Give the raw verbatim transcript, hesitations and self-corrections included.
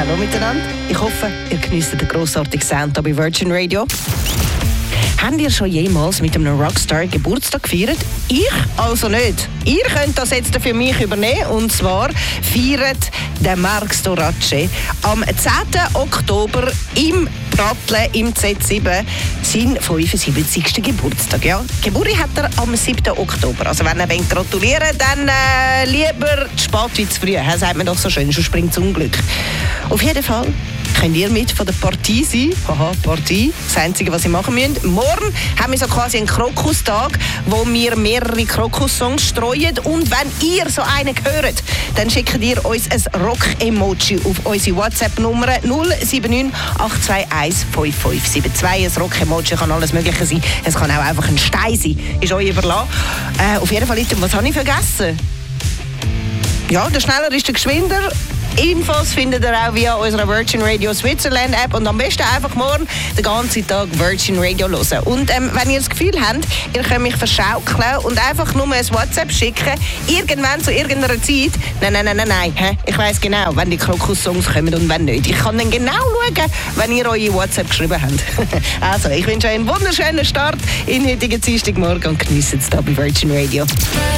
Hallo miteinander. Ich hoffe, ihr genießt den grossartigen Sound hier bei Virgin Radio. Habt ihr schon jemals mit einem Rockstar Geburtstag gefeiert? Ich also nicht. Ihr könnt das jetzt für mich übernehmen. Und zwar feiert der Marc Storace am zehnten Oktober im Prattle im Z sieben seinen fünfundsiebzigsten Geburtstag. Ja, Geburt hat er am siebten Oktober. Also wenn ihr wollt gratulieren, dann äh, lieber zu spät wie zu früh. Das sagt man doch so schön, schon springt das Unglück. Auf jeden Fall könnt ihr mit von der Partie sein. Haha, Partie. Das Einzige, was ihr machen müsst. Morgen haben wir so quasi einen Krokus-Tag, wo wir mehrere Krokus-Songs streuen. Und wenn ihr so einen hört, dann schickt ihr uns ein Rock-Emoji auf unsere WhatsApp-Nummer null sieben neun acht zwei eins fünf fünf sieben zwei. Ein Rock-Emoji kann alles Mögliche sein. Es kann auch einfach ein Stein sein. Ist euch überlassen. Äh, auf jeden Fall, was habe ich vergessen? Ja, der Schneller ist der Geschwinder. Infos findet ihr auch via unserer Virgin Radio Switzerland App und am besten einfach morgen den ganzen Tag Virgin Radio hören. Und ähm, wenn ihr das Gefühl habt, ihr könnt mich verschaukeln und einfach nur ein WhatsApp schicken, irgendwann zu irgendeiner Zeit, nein, nein, nein, nein, nein, hä? Ich weiss genau, wenn die Krokus-Songs kommen und wenn nicht. Ich kann dann genau schauen, wenn ihr eure WhatsApp geschrieben habt. Also, ich wünsche euch einen wunderschönen Start in heutigen Dienstagmorgen und genießt es hier bei Virgin Radio.